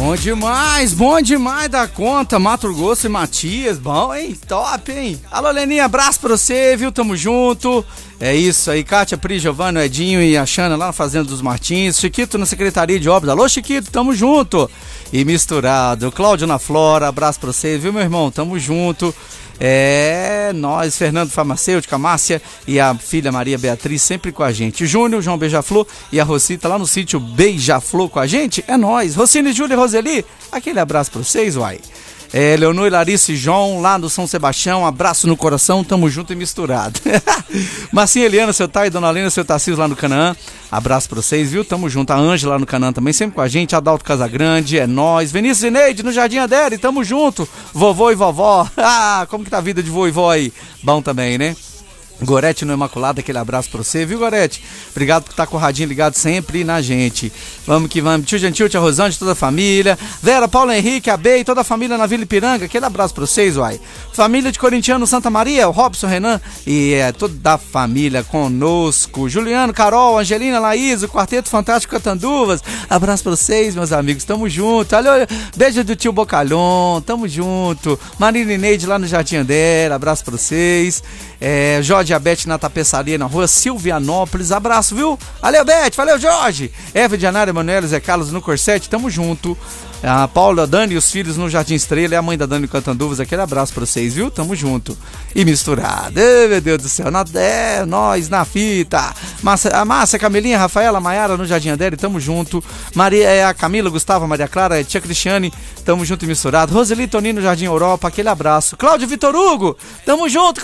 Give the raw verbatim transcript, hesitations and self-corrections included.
Bom demais, bom demais da conta, Mato Grosso e Matias, bom, hein? Top, hein? Alô, Leninha, abraço pra você, viu? Tamo junto. É isso aí, Kátia, Pri, Giovanni, Edinho e a Xana lá na Fazenda dos Martins. Chiquito na Secretaria de Obras. Alô, Chiquito, tamo junto. E misturado. Cláudio na Flora, abraço pra você, viu, meu irmão? Tamo junto. É, nós, Fernando Farmacêutica, Márcia e a filha Maria Beatriz sempre com a gente. Júnior, João Beija-Flor e a Rosita lá no sítio Beija-Flor com a gente. É nós. Rocine, Júlia e Roseli, aquele abraço pra vocês, uai. É, Leonor e Larissa e João, lá no São Sebastião, abraço no coração, tamo junto e misturado. Marcinha Eliana, seu Thay, Dona Lena, seu Tarcísio lá no Canaã, abraço pra vocês, viu? Tamo junto. A Ângela lá no Canaã também, sempre com a gente. Adalto Casagrande, é nós. Vinícius e Neide no Jardim Adere, tamo junto. Vovô e vovó, ah, como que tá a vida de vô e vó aí? Bom também, né? Gorete no Imaculado, aquele abraço pra você, viu, Gorete? Obrigado por estar com o radinho ligado sempre na gente. Vamos que vamos. Tio Gentil, tia Rosângela, toda a família. Vera, Paulo Henrique, a Bey, toda a família na Vila Ipiranga. Aquele abraço pra vocês, uai. Família de Corintiano Santa Maria, o Robson, Renan e é, toda a família conosco. Juliano, Carol, Angelina, Laís, o Quarteto Fantástico Catanduvas. Abraço pra vocês, meus amigos. Tamo junto. Alô, beijo do tio Bocalhon. Tamo junto. Marina e Neide lá no Jardim Andera. Abraço pra vocês. É, Jorge Abete na tapeçaria na rua Silvianópolis, abraço, viu? Valeu, Bete, valeu, Jorge. Eva de Anário, Emanuel, Zé Carlos no Corsete, tamo junto. A Paula, a Dani e os filhos no Jardim Estrela e a mãe da Dani Cantanduvas, aquele abraço pra vocês, viu? Tamo junto. E misturado, ei, meu Deus do céu, na, é, nós na fita. Márcia, a Márcia, Camelinha, Rafaela, Maiara no Jardim Adere, tamo junto. Maria, é, a Camila, Gustavo, Maria Clara, tia Cristiane, tamo junto e misturado. Roseli Tonino no Jardim Europa, aquele abraço. Cláudio Vitor Hugo, tamo junto.